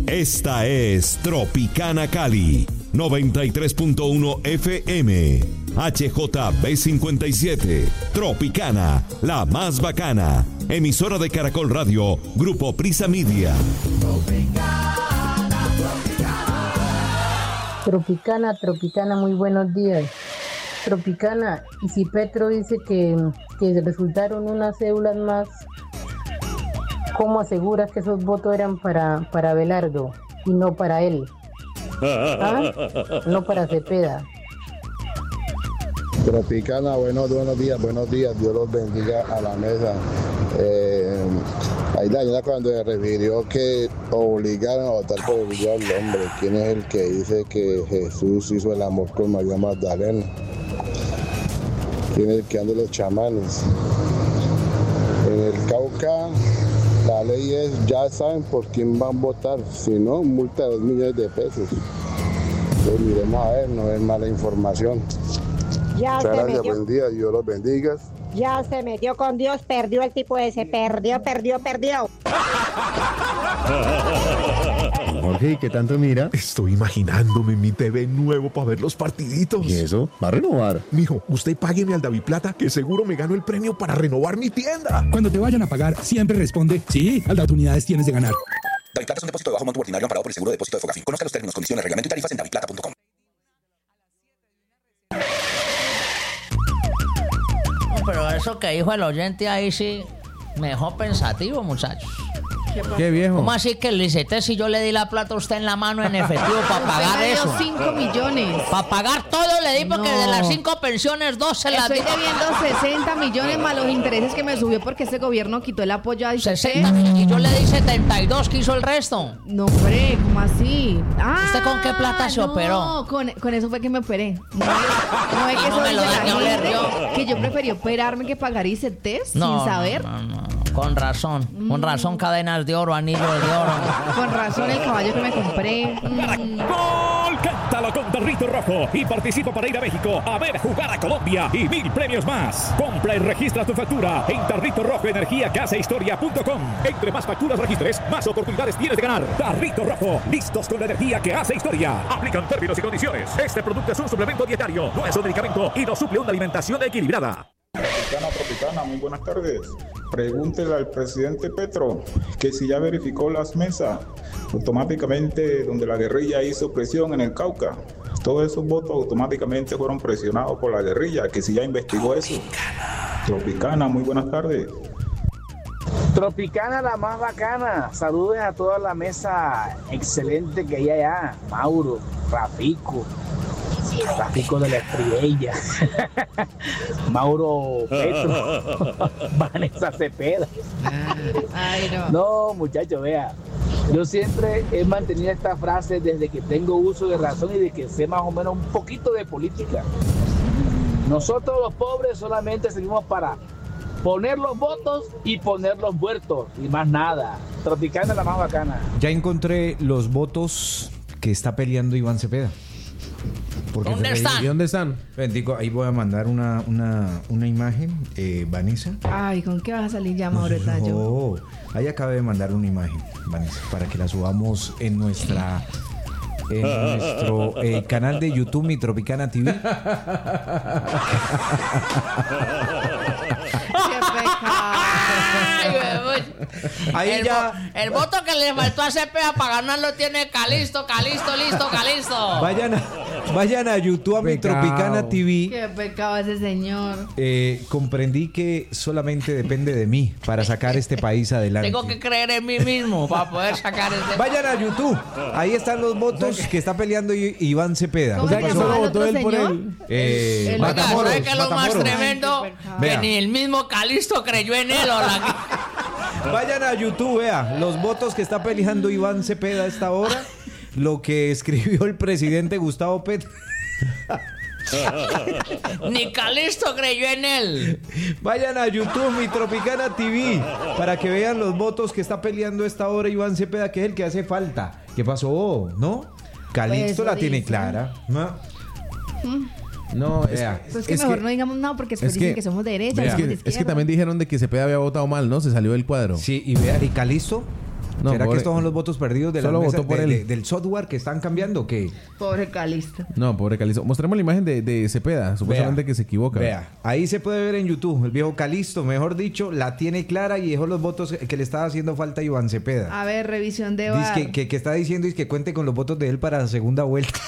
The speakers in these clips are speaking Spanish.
Esta es Tropicana Cali, 93.1 FM, HJB57, Tropicana, la más bacana, emisora de Caracol Radio, Grupo Prisa Media. Tropicana, muy buenos días. Tropicana, y si Petro dice que resultaron unas cédulas más, ¿cómo aseguras que esos votos eran para Abelardo y no para él? ¿Ah? No para Cepeda. Tropicana, buenos días, Dios los bendiga a la mesa. Ahí Daniela cuando se refirió que obligaron a votar por el diablo, hombre, ¿quién es el que dice que Jesús hizo el amor con María Magdalena? ¿Quién es el que anda los chamanes? En el Cauca la ley es, ya saben por quién van a votar, si no, multa de 2 millones de pesos. Entonces miremos a ver, no es mala información. Muchas gracias, buen día, Dios los bendiga. Ya se metió con Dios, perdió el tipo ese, perdió. Jorge, ¿qué tanto mira? Estoy imaginándome mi TV nuevo para ver los partiditos. ¿Y eso? ¿Va a renovar? Mijo, usted págueme al David Plata, que seguro me gano el premio para renovar mi tienda. Cuando te vayan a pagar, siempre responde, sí, al de oportunidades tienes de ganar. David Plata es un depósito de bajo monto ordinario amparado por el seguro de depósito de Fogafín. Conozca los términos, condiciones, reglamento y tarifas en davidplata.com. Pero eso que dijo el oyente ahí sí me dejó pensativo, muchachos. ¿Qué viejo? ¿Cómo así que Lisette, si yo le di la plata a usted en la mano en efectivo para pagar eso? 5 millones. Para pagar todo le di porque de las 5 pensiones 2 se las di. Estoy debiendo 60 millones más los intereses que me subió porque este gobierno quitó el apoyo a 60 y yo le di 72, ¿qué hizo el resto? No, hombre, ¿cómo así? ¿Usted con qué plata se operó? No, con eso fue que me operé. No es que no me lo dice dañó, la gente que yo preferí operarme que pagar ICETES sin saber. No. Con razón, cadenas de oro, anillos de oro. Con razón el caballo que me compré. ¡Gol! Cántalo con Tarrito Rojo y participa para ir a México a ver jugar a Colombia y 1000 premios más. Compra y registra tu factura en Tarrito Rojo Energía que hace historia.com. Entre más facturas registres, más oportunidades tienes de ganar. Tarrito Rojo, listos con la energía que hace historia. Aplican términos y condiciones. Este producto es un suplemento dietario, no es un medicamento y no suple una alimentación equilibrada. Tropicana, muy buenas tardes. Pregúntele al presidente Petro que si ya verificó las mesas automáticamente donde la guerrilla hizo presión en el Cauca. Todos esos votos automáticamente fueron presionados por la guerrilla, que si ya investigó eso. Tropicana, muy buenas tardes. Tropicana, la más bacana. Saludos a toda la mesa excelente que hay allá. Mauro, Rafico de la Estrella, Mauro Petro, Vanessa Cepeda. Ay, No, muchachos, vea. Yo siempre he mantenido esta frase desde que tengo uso de razón y de que sé más o menos un poquito de política. Nosotros los pobres solamente servimos para poner los votos y poner los muertos y más nada. Tropicana, la más bacana. Ya encontré los votos que está peleando Iván Cepeda. ¿Dónde están? ¿Y dónde están? Bendigo, ahí voy a mandar una imagen, Vanessa. Ay, ¿con qué vas a salir ya, Mauro Tallo? No, ahí acabé de mandar una imagen, Vanessa, para que la subamos en nuestro canal de YouTube, Mi Tropicana TV. ¡Qué pecado! Ahí el voto que le faltó a Cepeda para ganar lo tiene Calisto. Vayan a YouTube, a Mi Tropicana TV. Qué pecado ese señor. Comprendí que solamente depende de mí para sacar este país adelante. Tengo que creer en mí mismo para poder sacar este. Vayan a YouTube. Ahí están los votos que está peleando Iván Cepeda. O sea, que solo votó él por él. ¿Sabes qué es lo más tremendo? Que ni el mismo Calisto creyó en él. Vayan a YouTube, vea los votos que está peleando Iván Cepeda a esta hora. Lo que escribió el presidente Gustavo Petro. Ni Calisto creyó en él. Vayan a YouTube, Mi Tropicana TV, para que vean los votos que está peleando esta hora Iván Cepeda, que es el que hace falta. ¿Qué pasó? ¿No? Calisto la tiene clara. No, pues que mejor no digamos nada porque después dicen que somos de derecha. Es que también dijeron de que Cepeda había votado mal, ¿no? Se salió del cuadro. Sí, y vea, ¿y Calisto? No, ¿será que estos son los votos perdidos de la solo mesa, votó por él. del software que están cambiando o qué? Pobre Calisto. No, pobre Calisto. Mostremos la imagen de Cepeda, supuestamente que se equivoca. Vea, ahí se puede ver en YouTube. El viejo Calisto, mejor dicho, la tiene clara y dejó los votos que le estaba haciendo falta a Iván Cepeda. A ver, revisión de VAR. Dice que está diciendo es que cuente con los votos de él para la segunda vuelta.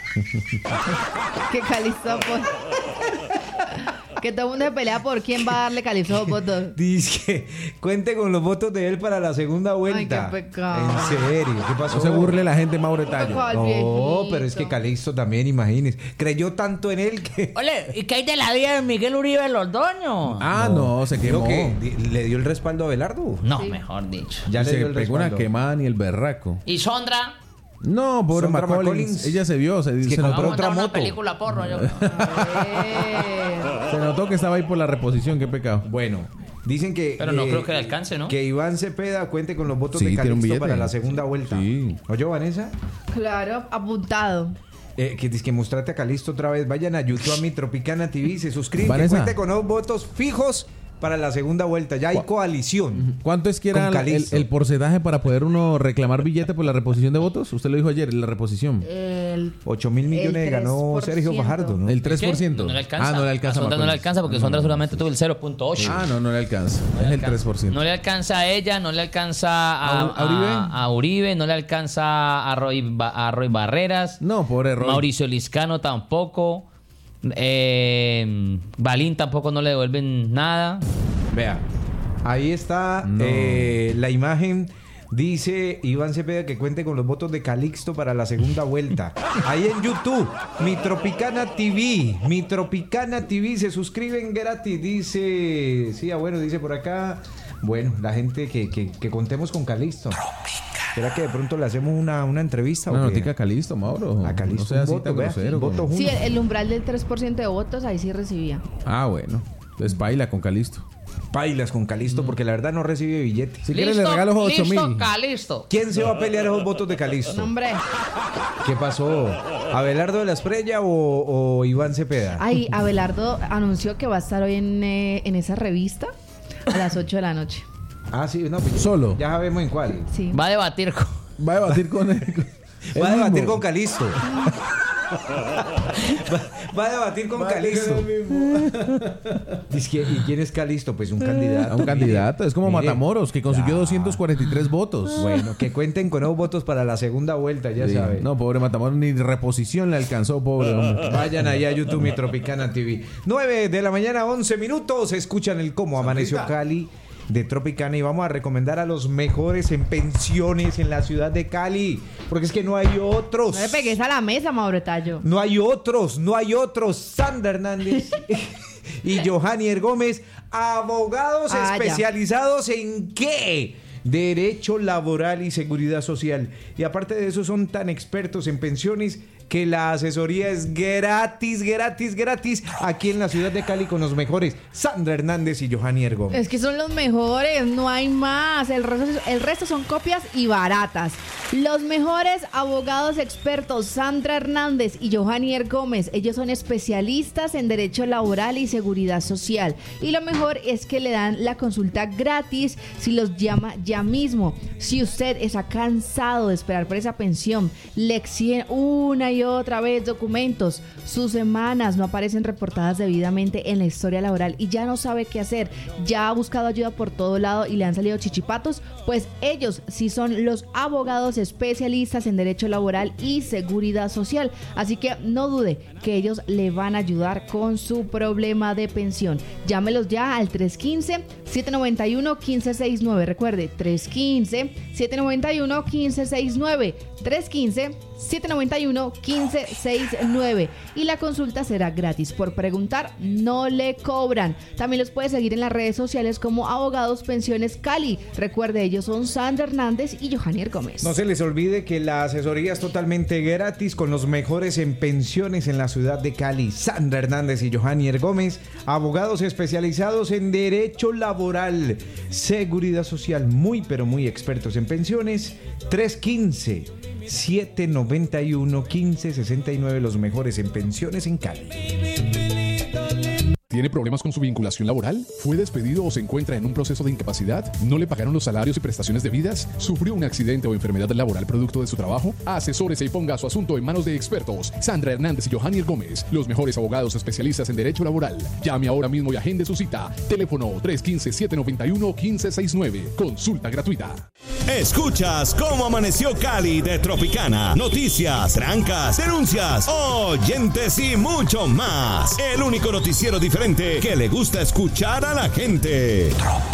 Que Calisto que todo el mundo se pelea por quién va a darle Calisto los votos. Dice que cuente con los votos de él para la segunda vuelta. Ay, qué pecado. En serio, ¿qué pasó? No se burle la gente, Mauro Tallo. No, pero es que Calixto también, imagínese. Creyó tanto en él que... Ole, ¿y qué hay de la vida de Miguel Uribe Londoño? No, se quemó. ¿Le dio el respaldo a Abelardo? No, sí. Mejor dicho. Ya le dio el respaldo. Una quemada ni el berraco. ¿Y Sondra? No, pobre McCollins. Ella se vio, se compró otra moto. Una película porno, yo. Se notó que estaba ahí por la reposición, qué pecado. Bueno, dicen que... Pero no creo que le alcance, ¿no? Que Iván Cepeda cuente con los votos de Calixto para la segunda vuelta. Sí. ¿Oye, Vanessa? Claro, apuntado. Que dice que mostrate a Calixto otra vez. Vayan a YouTube, a mi Tropicana TV, se suscriben. Vanessa. Que cuente con los votos fijos para la segunda vuelta. Ya hay coalición. ¿Cuánto es que era el porcentaje para poder uno reclamar billete por la reposición de votos? Usted lo dijo ayer, la reposición. 8.000 millones ganó Sergio Fajardo, ¿no? El 3%. No le alcanza. No le alcanza. A Sondra no le alcanza porque Sondra solamente tuvo el 0.8. No le alcanza. Es el 3%. No le alcanza a ella, no le alcanza a Uribe, no le alcanza a Roy Barreras. No, pobre Roy. Mauricio Liscano tampoco. Balín tampoco no le devuelven nada. Vea, ahí está la imagen. Dice Iván Cepeda que cuente con los votos de Calixto para la segunda vuelta. Ahí en YouTube, Mi Tropicana TV. Mi Tropicana TV, se suscriben gratis. Dice, sí, bueno, dice por acá. Bueno, la gente que contemos con Calixto. ¿Será que de pronto le hacemos una entrevista? Una notica a Calixto, Mauro. A Calixto, no sea así tan grosero. Sí, el umbral del 3% de votos, ahí sí recibía. Bueno. Entonces baila con Calixto. Bailas con Calixto porque la verdad no recibe billete. Si quieres le regalo 8.000. Calixto. ¿Quién se va a pelear esos votos de Calixto? No, hombre. ¿Qué pasó? ¿Abelardo de la Esprella o Iván Cepeda? Ay, Abelardo anunció que va a estar hoy en esa revista a las 8 de la noche. Ah, sí, no, pues solo. Ya sabemos en cuál. Sí. Va a debatir con Va a debatir con Calixto. Va a debatir con Calixto. ¿Y quién es Calixto? Pues un candidato. Un candidato. Es como Matamoros, que consiguió 243 votos. Bueno, que cuenten con esos votos para la segunda vuelta, ya saben. No, pobre Matamoros, ni reposición le alcanzó, pobre hombre. Vayan ahí a YouTube, Mi Tropicana TV. 9 de la mañana, 11 minutos. Escuchan el Cómo Amaneció Cali de Tropicana y vamos a recomendar a los mejores en pensiones en la ciudad de Cali, porque es que no hay otros. No le pegues a la mesa, Mauro Tallo. No hay otros. Sandra Hernández y Johanier Gómez, abogados especializados ¿en qué? Derecho laboral y seguridad social. Y aparte de eso son tan expertos en pensiones que la asesoría es gratis aquí en la ciudad de Cali con los mejores, Sandra Hernández y Johanier Gómez. Es que son los mejores, no hay más. El resto son copias y baratas. Los mejores abogados expertos, Sandra Hernández y Johanier Gómez. Ellos son especialistas en derecho laboral y seguridad social. Y lo mejor es que le dan la consulta gratis si los llama ya mismo. Si usted está cansado de esperar por esa pensión, le exigen una y otra vez documentos, sus semanas no aparecen reportadas debidamente en la historia laboral y ya no sabe qué hacer, ya ha buscado ayuda por todo lado y le han salido chichipatos, pues ellos sí son los abogados especialistas en derecho laboral y seguridad social, así que no dude que ellos le van a ayudar con su problema de pensión. Llámelos ya al 315-791-1569, recuerde, 315-791-1569, 315-791-1569 y la consulta será gratis. Por preguntar no le cobran. También los puede seguir en las redes sociales como Abogados Pensiones Cali. Recuerde, ellos son Sandra Hernández y Johanier Gómez. No se les olvide que la asesoría es totalmente gratis con los mejores en pensiones en la ciudad de Cali. Sandra Hernández y Johanier Gómez, abogados especializados en derecho laboral, seguridad social, muy pero muy expertos en pensiones. 315-791-1569, los mejores en pensiones en Cali. ¿Tiene problemas con su vinculación laboral? ¿Fue despedido o se encuentra en un proceso de incapacidad? ¿No le pagaron los salarios y prestaciones debidas? ¿Sufrió un accidente o enfermedad laboral producto de su trabajo? Asesórese y ponga su asunto en manos de expertos. Sandra Hernández y Johannier Gómez, los mejores abogados especialistas en derecho laboral. Llame ahora mismo y agende su cita. Teléfono 315-791-1569. Consulta gratuita. Escuchas Cómo Amaneció Cali de Tropicana. Noticias, trancas, denuncias, oyentes y mucho más. El único noticiero diferente que le gusta escuchar a la gente.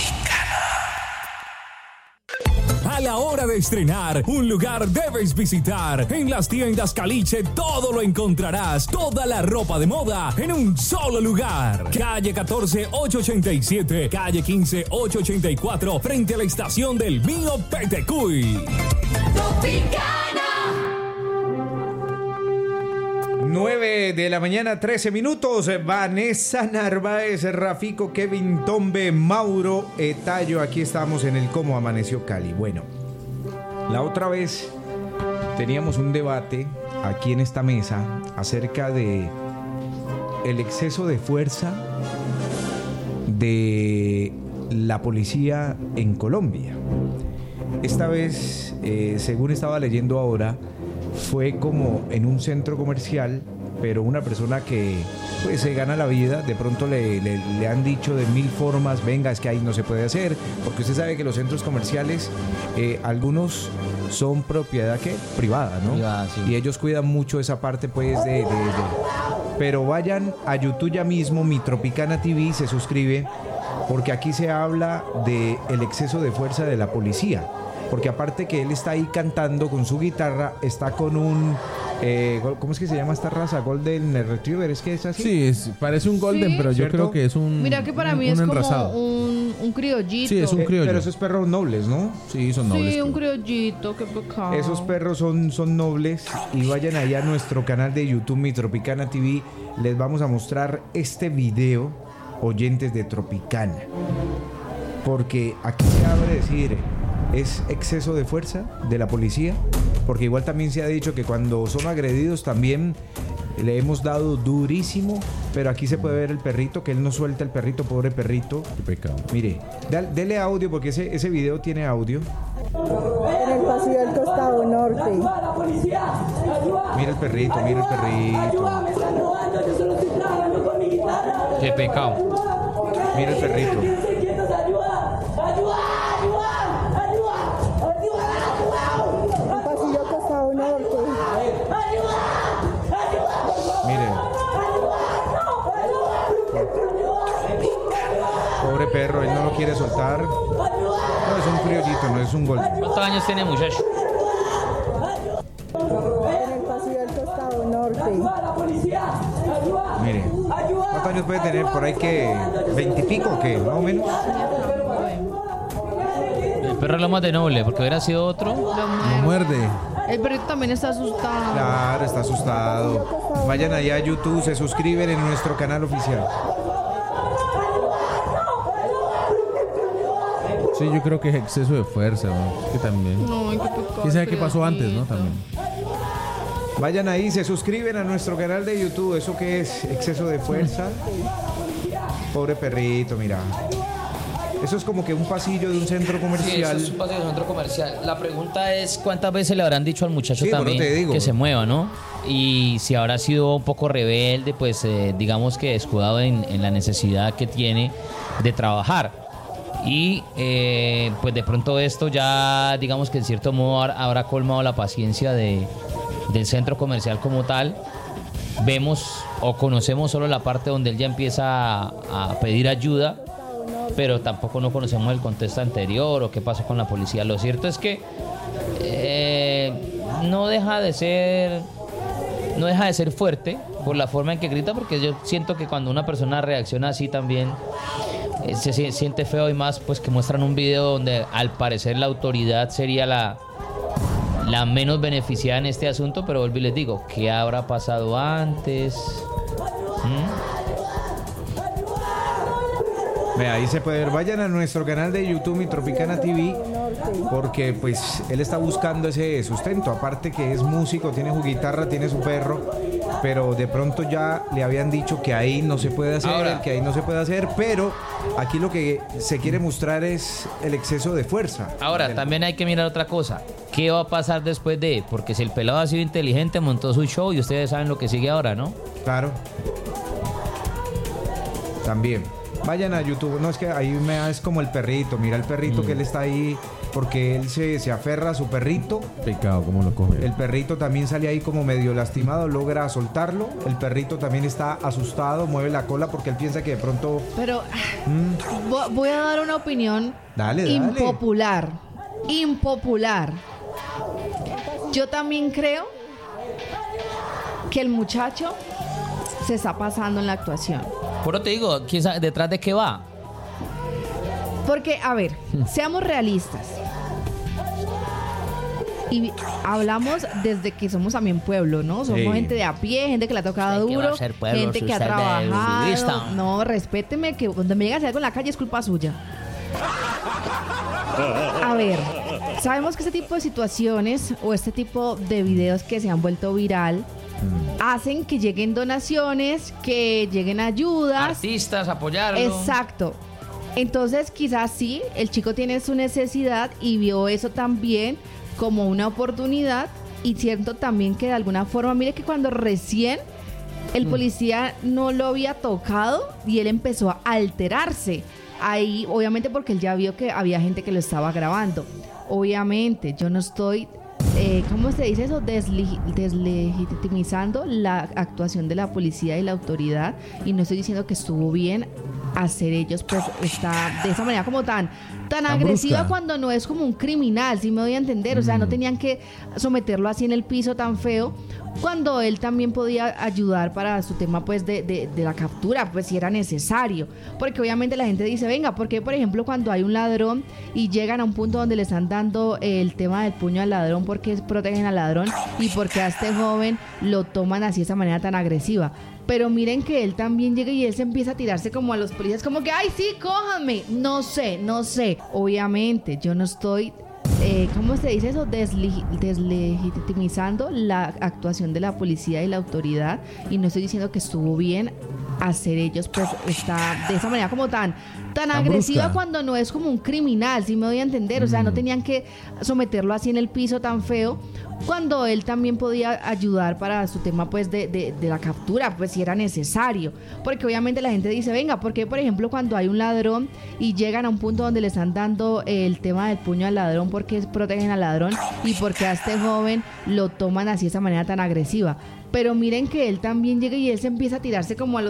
A la hora de estrenar, un lugar debes visitar. En las tiendas Caliche todo lo encontrarás. Toda la ropa de moda en un solo lugar. Calle 14, 887. Calle 15, 884. Frente a la estación del Mío Petecuy. Tropicana. 9 de la mañana, 13 minutos. Vanessa Narváez, Rafico, Kevin Tombe, Mauro Etayo. Aquí estamos en el Cómo Amaneció Cali. Bueno, la otra vez teníamos un debate aquí en esta mesa acerca de el exceso de fuerza de la policía en Colombia. Esta vez, según estaba leyendo ahora, fue como en un centro comercial, pero una persona que pues se gana la vida, de pronto le han dicho de mil formas, venga, es que ahí no se puede hacer, porque usted sabe que los centros comerciales, algunos son propiedad privada, ¿no? Privada, sí. Y ellos cuidan mucho esa parte, pues, pero vayan a YouTube ya mismo, Mi Tropicana TV, se suscribe, porque aquí se habla de el exceso de fuerza de la policía. Porque aparte que él está ahí cantando con su guitarra, está con un... ¿cómo es que se llama esta raza? Golden Retriever, ¿es que es así? Sí, parece un Golden, sí, pero yo ¿cierto? creo que es un... Mira que para mí es enrasado. como un criollito. Sí, es un criollo. Pero esos perros nobles, ¿no? Sí, son nobles. Sí, un criollito, qué pecado. Esos perros son nobles. Y vayan allá a nuestro canal de YouTube, Mi Tropicana TV. Les vamos a mostrar este video, oyentes de Tropicana. Porque aquí se abre decir... ¿Es exceso de fuerza de la policía? Porque igual también se ha dicho que cuando son agredidos también le hemos dado durísimo, pero aquí se puede ver el perrito, que él no suelta el perrito, pobre perrito. Qué pecado. Mire, dele audio porque ese video tiene audio. En el pasillo del costado norte. Mira el perrito, mira el perrito. Qué pecado. Mira el perrito. Mire. Pobre perro, él no lo quiere soltar. No, es un criollito, no es un gol. ¿Cuántos años tiene, muchacho? En el pasillo del costado norte. Mire. ¿Cuántos años puede tener? Por ahí que 20 y pico, ¿qué? Más o menos. El perro es lo más de noble, porque hubiera sido otro. No muerde. El perrito también está asustado. Claro, está asustado. Vayan allá a YouTube, se suscriben en nuestro canal oficial. Sí, yo creo que es exceso de fuerza, ¿no? Que también. No, ¿Quién sabe qué pasó antes, no? También. Vayan ahí, se suscriben a nuestro canal de YouTube. ¿Eso qué es? ¿Exceso de fuerza? Pobre perrito, mira. Eso es como que un pasillo de un centro comercial. Sí, eso es un pasillo de un centro comercial. La pregunta es cuántas veces le habrán dicho al muchacho también que se mueva, ¿no? Y si habrá sido un poco rebelde, pues digamos que descuidado en la necesidad que tiene de trabajar. Y pues de pronto esto ya, digamos que en cierto modo habrá colmado la paciencia del centro comercial como tal. Vemos o conocemos solo la parte donde él ya empieza a pedir ayuda, pero tampoco no conocemos el contexto anterior o qué pasó con la policía. Lo cierto es que no deja de ser fuerte por la forma en que grita, porque yo siento que cuando una persona reacciona así también se siente feo, y más pues que muestran un video donde al parecer la autoridad sería la menos beneficiada en este asunto, pero vuelvo y les digo, ¿qué habrá pasado antes? Vea, ahí se puede ver. Vayan a nuestro canal de YouTube, Mi Tropicana TV, porque pues él está buscando ese sustento. Aparte que es músico, tiene su guitarra, tiene su perro, pero de pronto ya le habían dicho que ahí no se puede hacer, pero aquí lo que se quiere mostrar es el exceso de fuerza. Ahora, también hay que mirar otra cosa. ¿Qué va a pasar después de? Porque si el pelado ha sido inteligente, montó su show y ustedes saben lo que sigue ahora, ¿no? Claro. También. Vayan a YouTube. No, es que ahí es como el perrito. Mira el perrito que él está ahí porque él se aferra a su perrito. Pecado, ¿cómo lo coge? El perrito también sale ahí como medio lastimado, logra soltarlo. El perrito también está asustado, mueve la cola porque él piensa que de pronto... Pero voy a dar una opinión dale. impopular. Yo también creo que el muchacho se está pasando en la actuación. Pero te digo, ¿detrás de qué va? Porque, a ver, seamos realistas. Y hablamos desde que somos también pueblo, ¿no? Somos gente de a pie, gente que le ha tocado duro, gente que ha trabajado. No, respéteme que cuando me llega a hacer algo en la calle es culpa suya. A ver, sabemos que este tipo de situaciones o este tipo de videos que se han vuelto viral hacen que lleguen donaciones, que lleguen ayudas. Artistas, apoyarlo. Exacto. Entonces, quizás sí, el chico tiene su necesidad y vio eso también como una oportunidad. Y siento también que de alguna forma, mire que cuando recién el policía no lo había tocado y él empezó a alterarse. Ahí, obviamente porque él ya vio que había gente que lo estaba grabando. Obviamente, yo no estoy... ¿cómo se dice eso? Deslegitimizando la actuación de la policía y la autoridad, y no estoy diciendo que estuvo bien hacer ellos pues está de esa manera como tan agresiva brusca, cuando no es como un criminal, ¿sí me doy a entender? O sea, no tenían que someterlo así en el piso tan feo, cuando él también podía ayudar para su tema pues de la captura, pues si era necesario, porque obviamente la gente dice, venga, porque por ejemplo cuando hay un ladrón y llegan a un punto donde le están dando el tema del puño al ladrón, porque protegen al ladrón y porque a este joven lo toman así de esa manera tan agresiva? Pero miren que él también llega y él se empieza a tirarse como a los policías, como que, ay, sí, cójanme. No sé. Obviamente, yo no estoy, ¿cómo se dice eso? Deslegitimizando la actuación de la policía y la autoridad. Y no estoy diciendo que estuvo bien hacer ellos, pues, está de esa manera como tan agresiva brusca, cuando no es como un criminal, ¿sí me doy a entender? O sea, no tenían que someterlo así en el piso tan feo, cuando él también podía ayudar para su tema pues de la captura, pues si era necesario, porque obviamente la gente dice, venga, porque por ejemplo cuando hay un ladrón y llegan a un punto donde le están dando el tema del puño al ladrón, porque protegen al ladrón y porque a este joven lo toman así de esa manera tan agresiva? Pero miren que él también llega y él se empieza a tirarse como a